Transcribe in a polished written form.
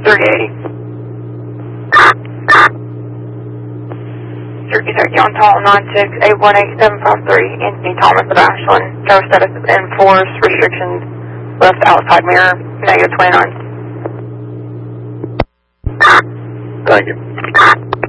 380. Turkey Turkey on Tall 96-818-753. Anthony Thomas of Ashland. Tower status is enforced. Restrictions left outside mirror. -29. Thank you.